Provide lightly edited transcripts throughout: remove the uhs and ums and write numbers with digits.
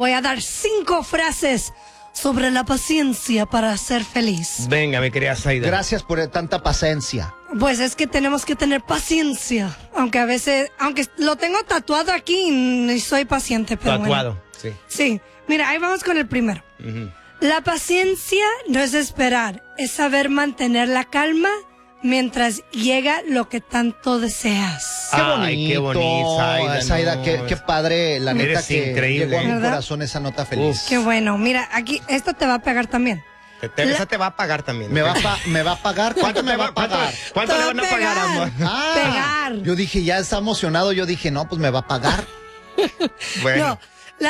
Voy a dar 5 frases sobre la paciencia para ser feliz. Venga, mi querida Zaida. Gracias por tanta paciencia. Pues es que tenemos que tener paciencia. Aunque a veces, aunque lo tengo tatuado aquí y soy paciente, pero Tatuado, bueno. Sí. Mira, ahí vamos con el primero. La paciencia no es esperar, es saber mantener la calma mientras llega lo que tanto deseas. Qué bonito. Ay, qué bonito, Zaida, no. qué padre, la neta, Eres que increíble. llegó a mi ¿Verdad? corazón esa nota feliz. Qué bueno. Mira, aquí, esto te va a pegar también. Esa te va a pagar también. ¿Me va a pagar? ¿Cuánto me va a pagar? ¿Cuánto Te le va van a a pagar, pegar. amor? Pegar. Yo dije, ya está emocionado. Yo dije, no, pues me va a pagar. Bueno. No,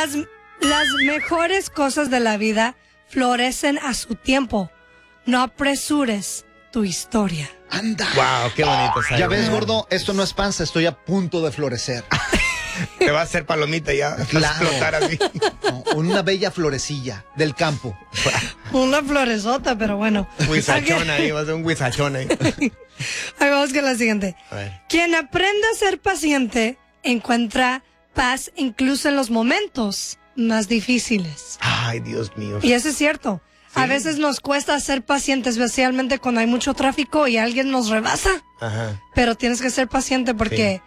las mejores cosas de la vida florecen a su tiempo. No apresures tu historia. Anda. Wow, qué bonito, Zaida. Ya ves, gordo, esto no es panza, estoy a punto de florecer. Te va a hacer palomita ya. Vas Claro. a explotar así. No, una bella florecilla del campo. Una floresota, pero bueno. Huizachón ahí, va a ser un huizachón ahí. Ahí vamos con la siguiente. A ver. Quien aprende a ser paciente encuentra paz incluso en los momentos más difíciles. Ay, Dios mío. Y eso es cierto. A veces nos cuesta ser pacientes, especialmente cuando hay mucho tráfico y alguien nos rebasa. Ajá. Pero tienes que ser paciente porque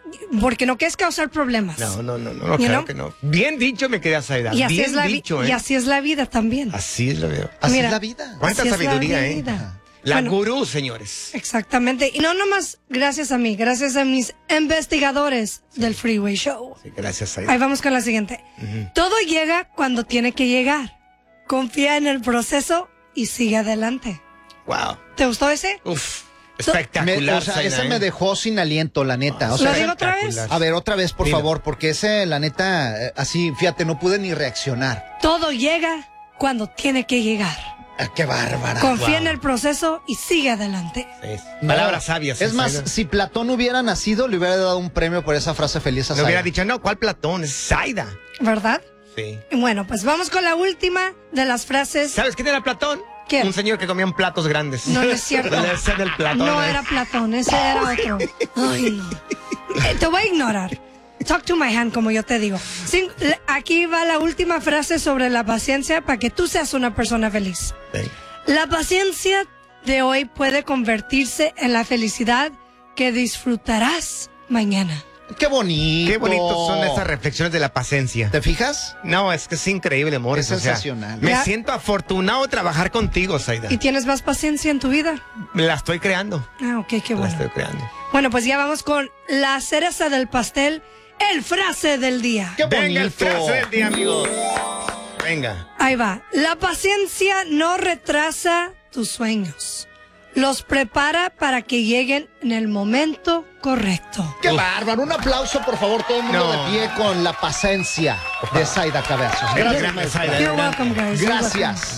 no quieres causar problemas. No, You claro know? que no. Bien dicho, me quedé a Zaida. Y así, Bien es la dicho, y así es la vida también. Así es la vida. Así Mira, es la vida. Cuánta así es la sabiduría, vida. La Bueno. gurú, señores. Exactamente. Y no nomás gracias a mí, gracias a mis investigadores del Freeway Show. Sí, gracias, Zaida. Ahí vamos con la siguiente. Todo llega cuando tiene que llegar. Confía en el proceso y sigue adelante. Wow. ¿Te gustó ese? Uf. Espectacular, O sea, Zaida, ese me dejó sin aliento, la neta. O ¿Lo sea, digo otra vez? espectacular. a ver, otra vez, por Dilo. favor, porque ese, la neta, así, fíjate, no pude ni reaccionar. Todo llega cuando tiene que llegar. Qué bárbara. Confía Wow. en el proceso y sigue adelante. Sí. No. Palabras sabias. Es más, Zaida. si Platón hubiera nacido, le hubiera dado un premio por esa frase feliz a Le hubiera Zaida. dicho, no, ¿cuál Platón? Es Zaida. ¿Verdad? Sí. Y bueno, pues vamos con la última de las frases. ¿Sabes quién era Platón? ¿Quién? Un señor que comía en platos grandes. No, no es cierto. Ese era el Platón. No ¿eh? era Platón, ese era otro. Ay, no. Te voy a ignorar. Talk to my hand, como yo te digo. Aquí va la última frase sobre la paciencia para que tú seas una persona feliz. Sí. La paciencia de hoy puede convertirse en la felicidad que disfrutarás mañana. Qué bonito. Qué bonitos son estas reflexiones de la paciencia. ¿Te fijas? No, es que es increíble, amor. Es sensacional. Me Ya. siento afortunado de trabajar contigo, Zaida. ¿Y tienes más paciencia en tu vida? Me la estoy creando. Ah, ok, qué La bueno. estoy creando. Bueno, pues ya vamos con la cereza del pastel, el frase del día. Qué bonito. Venga, el frase del día, amigos. Venga. Ahí va. La paciencia no retrasa tus sueños. Los prepara para que lleguen en el momento correcto. Qué bárbaro. Un aplauso, por favor, todo el mundo No. de pie con la paciencia de Zaida Cabezos. Gracias, Gracias. Zaida. You're welcome, guys. You're Gracias.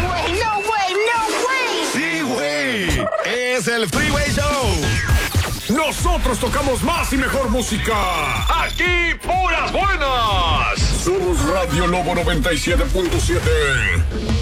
Sí, güey. Es el Freeway Show. Nosotros tocamos más y mejor música. Aquí, puras buenas. Somos Radio Lobo 97.7.